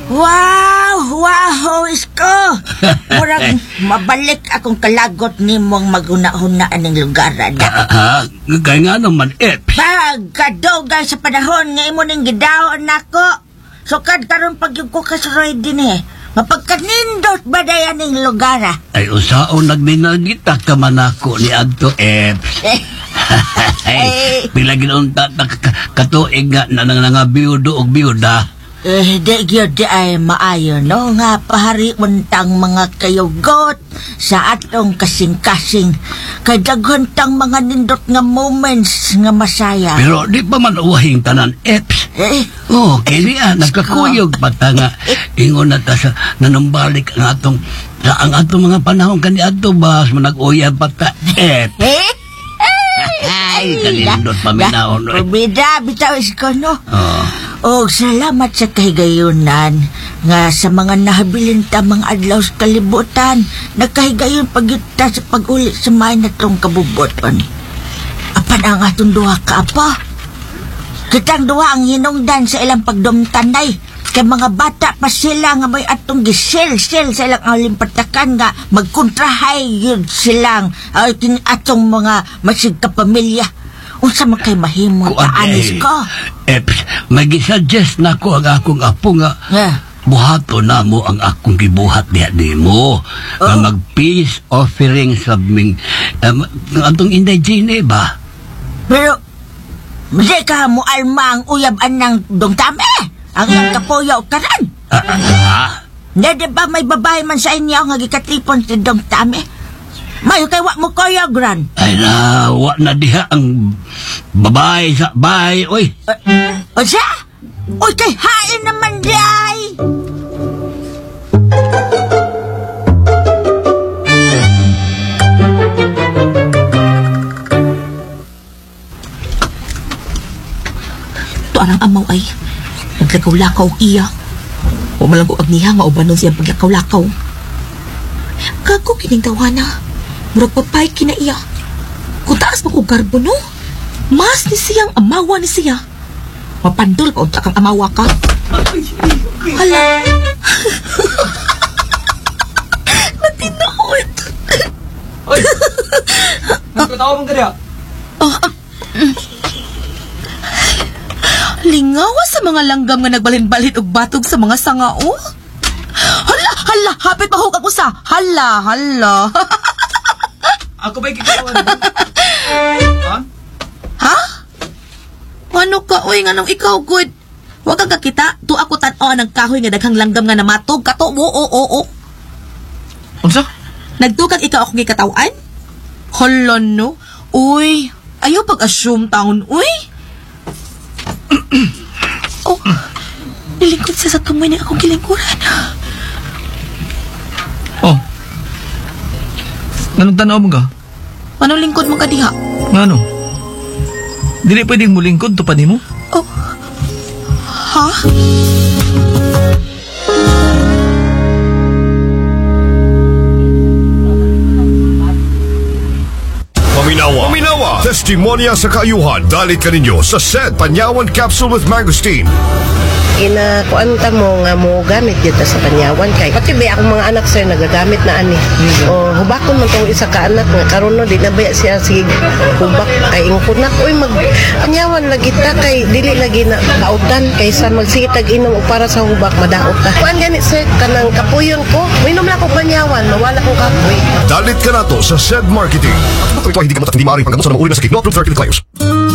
Wow, isko. Murag mabalik akong kalagot ni mong maguna-hunaan ng lugar na. Kaya nga naman, Pagkadogay sa panahon nga imo ning gidaon nako. Sukad karon pag yung ko kasuroy din mapagkanindot ba dayan ng lugar Ay, usaon nagninagita ka man ako ni Adto Pila ginunta katuig nga na nga biyudo o biyuda. Di gyud ay maayo no nga pahari untang mga kayugot sa atong kasing-kasing kay daghon tang mga nindot nga moments nga masaya. Pero di pa man uwahing tanan kini nagkakuyog pata nga ingon na ta sa nanumbalik ang atong mga panahon kani adto bas manag-uyab pata Ay, kanindot paminahon. Pabida, bitaw isko no. Salamat sa kahigayunan nga sa mga nahabilin ta mga adlaw sa kalibutan. Nagkahigayon pagita sa pag-uli sa may natong kabuboton. Apan ang atong duha ka apa? Kitang duha ang hinungdan sa ilang pagdumtanay. Kay mga bata pa sila nga may atong gisil-sil sa ilang alimpatakan nga magkontrahay yun silang atong mga masig kapamilya. Unsa man kay mahimo anis ko? Mag-suggest na ko ang akong apo nga buhato na mo ang akong gibuhat diha nimo. Nga mag-peace offering sa ming atong indigene ba? Pero di ka mo alma ang uyab-an ng dongtame? Ang iyang kapuyaw karan. Di ba may babae man sa inyo nga gikatipon si dongtame? May kay wa mo koyo gran. Ay na, wa na diha ang babae sa bahay, oy. O siya? Oy, kay hain naman day. Ito anang amaw ay naglakaw-lakaw iya. O malago agniha nga ubanon siyang paglakaw-lakaw. Kago kining tawana. Murag papay kina iya. Kung taas mo ko garbo no, mas ni siyang amawa ni siya. Mapandol pa unta kang amawa ka. Hala. Matinood. Oy! Nagkatawa mong kaya? Lingawa sa mga langgam nga nagbalin-balin og batog sa mga sangao. Hala, hapit mahugag ko sa. Hala. Ako ba'y kikawan? Ha? Ano ka, oy, nga nung ikaw, good. Huwag kang kakita, to ako tan-o ng kahoy nga daghang langgam nga namatog, kato, oo. Unsa? Nagtukag ikaw ako gikatawan? Hala, no? Uy, ayaw pag-assume taon, uy. Nilingkod siya sa tumoy na akong kilingkuran. Anong tanaw mo ka? Anong lingkod mo ka diha? Ano? Dili pwedeng mo lingkod, tupad mo? Ha? Paminawa! Testimonya sa kaayuhan. Dalit ka ninyo sa SED Panyawan Capsule with Mangosteen. Kuan ta mo nga mo gamit dito sa Panyawan kay pati ba akong mga anak sir nagagamit na ani. Hubakon man tong isa ka anak nga karon no di na ba siya sige hubak kay ingkunak oy mag Panyawan lagi ta kay dili lagi na kautan kaysa magsitag inom og para sa hubak madaot ta. Kuan gani sir kanang kapuyon ko minom na ko Panyawan mawala ko kapoy. Dalit ka nato sa SED Marketing. Ito hindi ka matindi maaaring panggamot sa mga uri na sakit. No approved therapeutic claims.